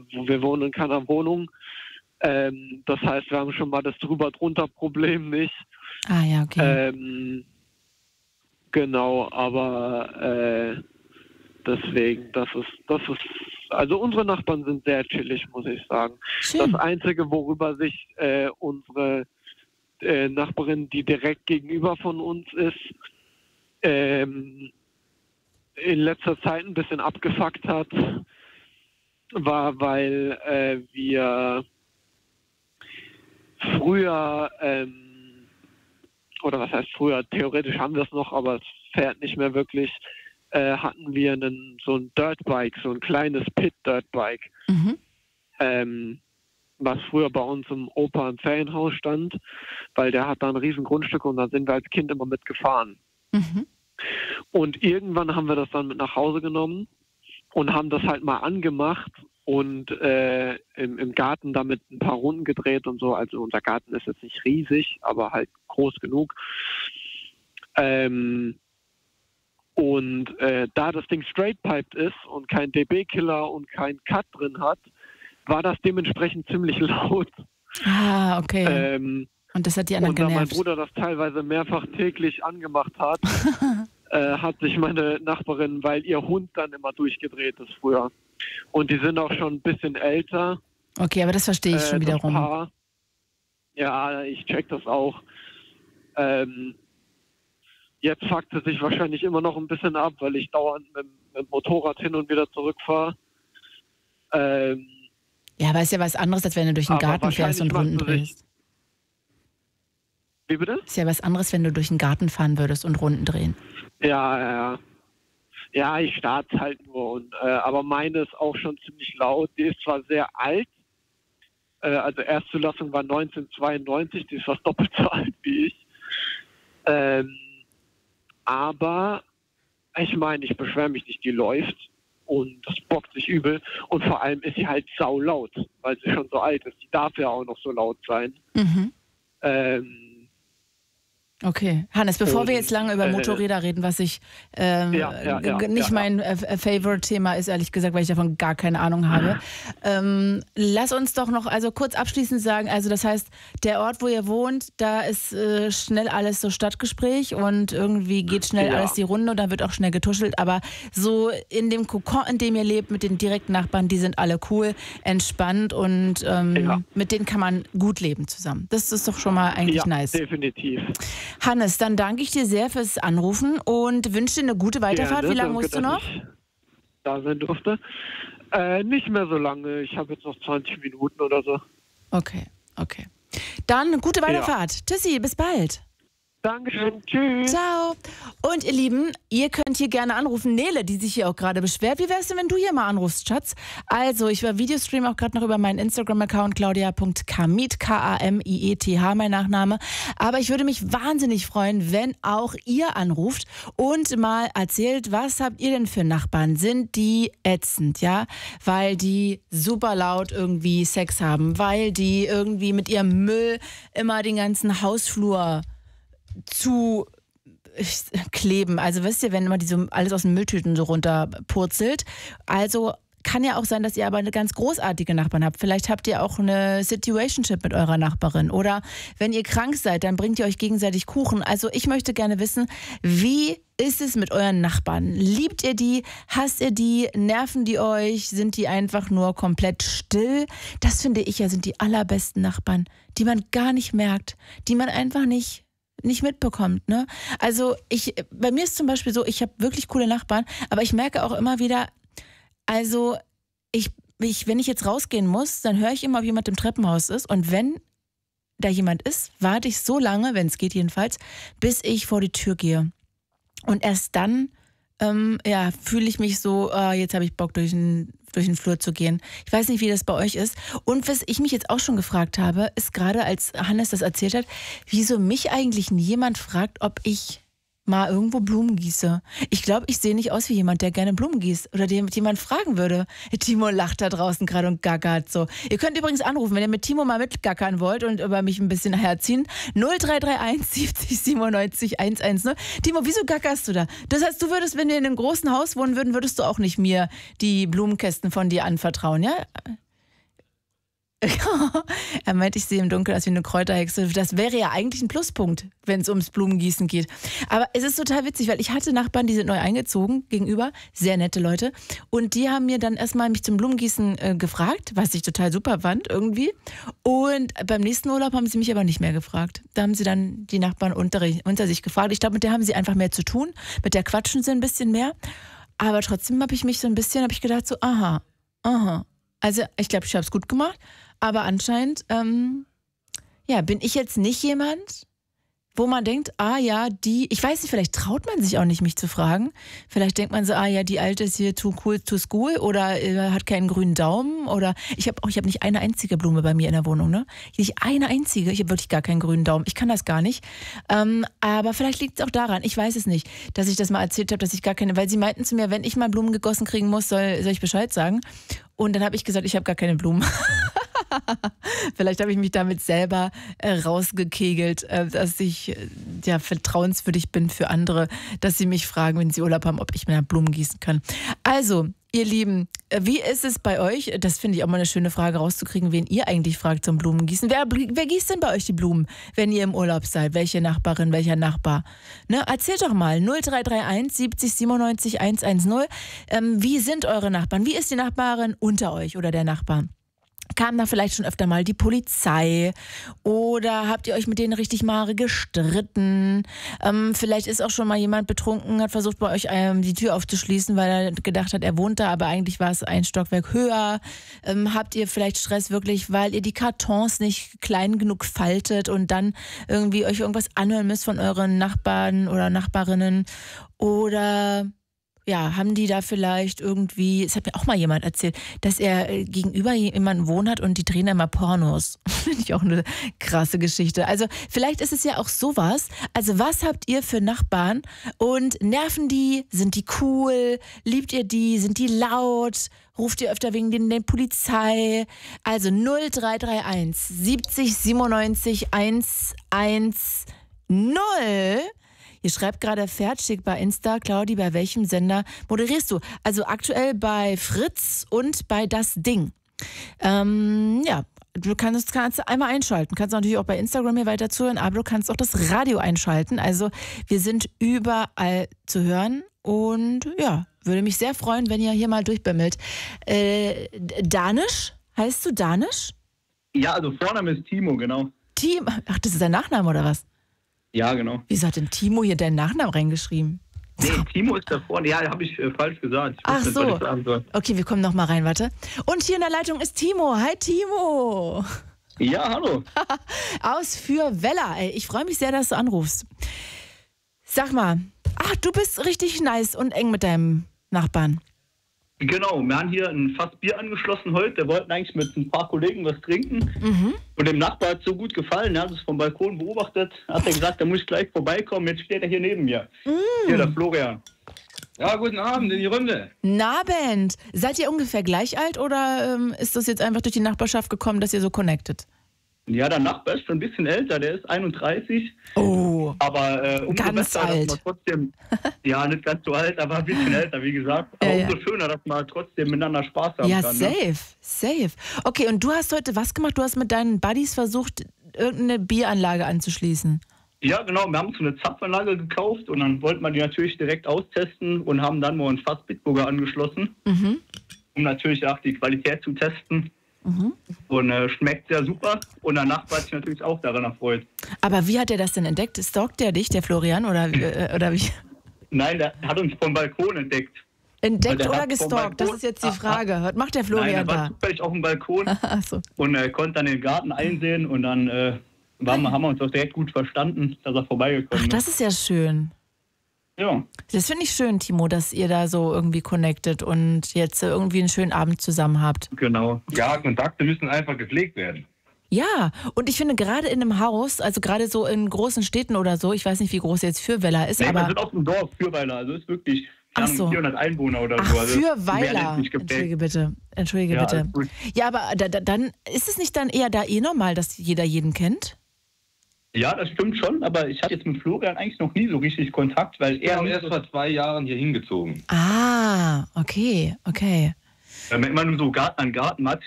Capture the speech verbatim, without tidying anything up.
wir wohnen in keiner Wohnung. Ähm, das heißt, wir haben schon mal das drüber-drunter-Problem nicht. Ah ja, okay. Ähm, genau, aber äh, deswegen, das ist, das ist, also unsere Nachbarn sind sehr chillig, muss ich sagen. Schön. Das Einzige, worüber sich äh, unsere äh, Nachbarin, die direkt gegenüber von uns ist, ähm, in letzter Zeit ein bisschen abgefuckt hat, war, weil äh, wir früher, ähm, oder was heißt früher, theoretisch haben wir es noch, aber es fährt nicht mehr wirklich, äh, hatten wir einen, so ein Dirtbike, so ein kleines Pit-Dirtbike, Mhm. ähm, was früher bei uns im Opa im Ferienhaus stand, weil der hat da ein riesen Grundstück und da sind wir als Kind immer mitgefahren. Mhm. Und irgendwann haben wir das dann mit nach Hause genommen und haben das halt mal angemacht und äh, im, im Garten damit ein paar Runden gedreht und so. Also unser Garten ist jetzt nicht riesig, aber halt groß genug. Ähm, und äh, da das Ding straight-piped ist und kein D B-Killer und kein Cut drin hat, war das dementsprechend ziemlich laut. Ah, okay. Ähm, Und das hat die anderen und da mein genervt. Bruder das teilweise mehrfach täglich angemacht hat, äh, hat sich meine Nachbarin, weil ihr Hund dann immer durchgedreht ist früher. Und die sind auch schon ein bisschen älter. Okay, aber das verstehe ich äh, schon das wiederum. Paar. Ja, ich check das auch. Ähm, jetzt fuckt es sich wahrscheinlich immer noch ein bisschen ab, weil ich dauernd mit, mit dem Motorrad hin und wieder zurückfahre. Ähm, Ja, aber ist ja was anderes, als wenn du durch den Aber Garten fährst und wahrscheinlich Runden macht sie sich- drehst. wie bitte? Ist ja was anderes, wenn du durch den Garten fahren würdest und Runden drehen. Ja, ja, ja. Ja, ich starte halt nur. Und, äh, aber meine ist auch schon ziemlich laut. Die ist zwar sehr alt, äh, also Erstzulassung war neunzehnhundertzweiundneunzig, die ist fast doppelt so alt wie ich. Ähm, aber ich meine, ich beschwere mich nicht, die läuft und das bockt sich übel. Und vor allem ist sie halt saulaut, weil sie schon so alt ist. Die darf ja auch noch so laut sein. Mhm. Ähm, Okay. Hannes, bevor Und, wir jetzt lange über äh, Motorräder reden, was ich ähm, Ja, ja, ja, g- nicht ja, mein äh, Favorite-Thema ist, ehrlich gesagt, weil ich davon gar keine Ahnung habe. Ähm, lass uns doch noch also kurz abschließend sagen, also das heißt, der Ort, wo ihr wohnt, da ist äh, schnell alles so Stadtgespräch und irgendwie geht schnell Ja. alles die Runde und dann wird auch schnell getuschelt, aber so in dem Kokon, in dem ihr lebt, mit den direkten Nachbarn, die sind alle cool, entspannt und ähm, Ja. mit denen kann man gut leben zusammen. Das ist doch schon mal eigentlich ja, nice. definitiv. Hannes, dann danke ich dir sehr fürs Anrufen und wünsche dir eine gute Weiterfahrt. Gerne, Wie lange danke, musst du dass noch? ich da sein durfte. Äh, nicht mehr so lange. Ich habe jetzt noch zwanzig Minuten oder so. Okay, okay. Dann gute Weiterfahrt. Tschüssi, bis bald. Dankeschön. Tschüss. Ciao. Und ihr Lieben, ihr könnt hier gerne anrufen. Nele, die sich hier auch gerade beschwert. Wie wär's denn, wenn du hier mal anrufst, Schatz? Also, ich war Videostream auch gerade noch über meinen Instagram-Account claudia punkt kamiet, K A M I E T H, mein Nachname. Aber ich würde mich wahnsinnig freuen, wenn auch ihr anruft und mal erzählt, was habt ihr denn für Nachbarn? Sind die ätzend, ja? Weil die super laut irgendwie Sex haben, weil die irgendwie mit ihrem Müll immer den ganzen Hausflur zu kleben. Also wisst ihr, wenn immer die so alles aus den Mülltüten so runterpurzelt. Also kann ja auch sein, dass ihr aber eine ganz großartige Nachbarn habt. Vielleicht habt ihr auch eine Situationship mit eurer Nachbarin. Oder wenn ihr krank seid, dann bringt ihr euch gegenseitig Kuchen. Also ich möchte gerne wissen, wie ist es mit euren Nachbarn? Liebt ihr die? Hasst ihr die? Nerven die euch? Sind die einfach nur komplett still? Das finde ich ja sind die allerbesten Nachbarn, die man gar nicht merkt, die man einfach nicht nicht mitbekommt, ne? Also ich, bei mir ist zum Beispiel so, ich habe wirklich coole Nachbarn, aber ich merke auch immer wieder, also ich, ich, wenn ich jetzt rausgehen muss, dann höre ich immer, ob jemand im Treppenhaus ist und wenn da jemand ist, warte ich so lange, wenn es geht jedenfalls, bis ich vor die Tür gehe. Und erst dann, ähm, ja, fühle ich mich so, äh, jetzt habe ich Bock, durch den, durch den Flur zu gehen. Ich weiß nicht, wie das bei euch ist. Und was ich mich jetzt auch schon gefragt habe, ist gerade, als Hannes das erzählt hat, wieso mich eigentlich nie jemand fragt, ob ich mal irgendwo Blumen gieße. Ich glaube, ich sehe nicht aus wie jemand, der gerne Blumen gießt oder den jemand fragen würde. Timo lacht da draußen gerade und gackert so. Ihr könnt übrigens anrufen, wenn ihr mit Timo mal mitgackern wollt und über mich ein bisschen herziehen. null drei drei eins siebzig siebenundneunzig hundertzehn. Timo, wieso gackerst du da? Das heißt, du würdest, wenn wir in einem großen Haus wohnen würden, würdest du auch nicht mir die Blumenkästen von dir anvertrauen, ja? Er meinte, ich sehe im Dunkeln aus wie eine Kräuterhexe. Das wäre ja eigentlich ein Pluspunkt, wenn es ums Blumengießen geht. Aber es ist total witzig, weil ich hatte Nachbarn, die sind neu eingezogen gegenüber, sehr nette Leute. Und die haben mir dann erstmal mich zum Blumengießen äh, gefragt, was ich total super fand irgendwie. Und beim nächsten Urlaub haben sie mich aber nicht mehr gefragt. Da haben sie dann die Nachbarn unter, unter sich gefragt. Ich glaube, mit der haben sie einfach mehr zu tun. Mit der quatschen sie ein bisschen mehr. Aber trotzdem habe ich mich so ein bisschen, habe ich gedacht so, aha, aha. Also ich glaube, ich habe es gut gemacht. Aber anscheinend, ähm, ja, bin ich jetzt nicht jemand, wo man denkt, ah ja, die, ich weiß nicht, vielleicht traut man sich auch nicht, mich zu fragen. Vielleicht denkt man so, ah ja, die Alte ist hier too cool, too school oder äh, hat keinen grünen Daumen oder ich habe auch, ich habe nicht eine einzige Blume bei mir in der Wohnung, ne? Nicht eine einzige, ich habe wirklich gar keinen grünen Daumen. Ich kann das gar nicht. Ähm, aber vielleicht liegt es auch daran, ich weiß es nicht, dass ich das mal erzählt habe, dass ich gar keine, weil sie meinten zu mir, wenn ich mal Blumen gegossen kriegen muss, soll, soll ich Bescheid sagen. Und dann habe ich gesagt, ich habe gar keine Blumen. Vielleicht habe ich mich damit selber äh, rausgekegelt, äh, dass ich äh, ja, vertrauenswürdig bin für andere, dass sie mich fragen, wenn sie Urlaub haben, ob ich mir Blumen gießen kann. Also, ihr Lieben, äh, wie ist es bei euch? Das finde ich auch mal eine schöne Frage rauszukriegen, wen ihr eigentlich fragt zum Blumengießen. Wer, wer gießt denn bei euch die Blumen, wenn ihr im Urlaub seid? Welche Nachbarin, welcher Nachbar? Ne, erzählt doch mal. null drei drei eins siebzig siebenundneunzig hundertzehn. Ähm, wie sind eure Nachbarn? Wie ist die Nachbarin unter euch oder der Nachbar? Kam da vielleicht schon öfter mal die Polizei oder habt ihr euch mit denen richtig mal gestritten? Ähm, vielleicht ist auch schon mal jemand betrunken, hat versucht bei euch ähm, die Tür aufzuschließen, weil er gedacht hat, er wohnt da, aber eigentlich war es ein Stockwerk höher. Ähm, habt ihr vielleicht Stress wirklich, weil ihr die Kartons nicht klein genug faltet und dann irgendwie euch irgendwas anhören müsst von euren Nachbarn oder Nachbarinnen? Oder... ja, haben die da vielleicht irgendwie, es hat mir auch mal jemand erzählt, dass er äh, gegenüber jemanden wohnt hat und die drehen da mal Pornos. Finde ich auch eine krasse Geschichte. Also vielleicht ist es ja auch sowas. Also was habt ihr für Nachbarn und nerven die? Sind die cool? Liebt ihr die? Sind die laut? Ruft ihr öfter wegen den, der Polizei? Also null drei drei eins siebzig siebenundneunzig hundertzehn. Ihr schreibt gerade fertig bei Insta. Claudi, bei welchem Sender moderierst du? Also aktuell bei Fritz und bei Das Ding. Ähm, ja, du kannst, kannst einmal einschalten. Kannst natürlich auch bei Instagram hier weiter zuhören, aber du kannst auch das Radio einschalten. Also wir sind überall zu hören und ja, würde mich sehr freuen, wenn ihr hier mal durchbimmelt. Äh, Danisch? Heißt du Danisch? Ja, also Vorname ist Timo, genau. Tim, ach, das ist dein Nachname oder was? Ja, genau. Wieso hat denn Timo hier deinen Nachnamen reingeschrieben? Nee, Timo ist da vorne. Ja, habe ich äh, falsch gesagt. Ich Ach nicht, so. was ich sagen soll. Okay, wir kommen noch mal rein, warte. Und hier in der Leitung ist Timo. Hi, Timo. Ja, hallo. Aus Fürwella. Ey, ich freue mich sehr, dass du anrufst. Sag mal, ach, du bist richtig nice und eng mit deinem Nachbarn. Genau, wir haben hier ein Fass Bier angeschlossen heute. Wir wollten eigentlich mit ein paar Kollegen was trinken. Mhm. Und dem Nachbar hat es so gut gefallen. Er hat es vom Balkon beobachtet. Hat er gesagt, da muss ich gleich vorbeikommen. Jetzt steht er hier neben mir. Mhm. Hier, der Florian. Ja, guten Abend in die Runde. Guten Abend. Seid ihr ungefähr gleich alt oder ähm, ist das jetzt einfach durch die Nachbarschaft gekommen, dass ihr so connected? Ja, der Nachbar ist schon ein bisschen älter. Der ist einunddreißig. Oh, aber äh, umso ganz besser, alt. dass man trotzdem, ja, nicht ganz so alt, aber ein bisschen älter, wie gesagt. Aber ja, umso ja. schöner, dass man trotzdem miteinander Spaß haben ja, kann. safe, Ne? safe. Okay, und du hast heute was gemacht? Du hast mit deinen Buddies versucht, irgendeine Bieranlage anzuschließen. Ja, genau. Wir haben so eine Zapfanlage gekauft und dann wollten wir die natürlich direkt austesten und haben dann mal ein Fass Bitburger angeschlossen, Mhm. um natürlich auch die Qualität zu testen. Mhm. Und äh, schmeckt sehr super. Und der Nachbar hat sich natürlich auch daran erfreut. Aber wie hat er das denn entdeckt? Stalkt der dich, der Florian, oder, äh, oder wie? Nein, der hat uns vom Balkon entdeckt. Entdeckt Der oder hat vom gestalkt? Das Balkon- ist jetzt die Ah, Frage. Was macht der Nein, Florian er war da? zufällig auf dem Balkon Ach so. und äh, konnte dann den Garten einsehen. Und dann äh, waren wir, haben wir uns auch direkt gut verstanden, dass er vorbeigekommen Ach, ist. das ist ja schön. Ja. Das finde ich schön, Timo, dass ihr da so irgendwie connectet und jetzt äh, irgendwie einen schönen Abend zusammen habt. Genau. Ja, Kontakte müssen einfach gepflegt werden. Ja, und ich finde gerade in einem Haus, also gerade so in großen Städten oder so, ich weiß nicht, wie groß jetzt Fürweiler ist, Nee, wir aber... sind auf dem Dorf, Fürweiler, also ist wirklich Ach so. vierhundert Einwohner oder Ach, so. Also mehr Fürweiler. ist nicht geprägt. Entschuldige bitte. Entschuldige Ja, bitte. alles gut. Ja, aber da, da, dann ist es nicht dann eher da eh normal, dass jeder jeden kennt? Ja, das stimmt schon, aber ich hatte jetzt mit Florian eigentlich noch nie so richtig Kontakt, weil Wir er haben erst vor zwei Jahren hier hingezogen. Ah, okay, okay. äh, immer nur so Garten an Garten, man hat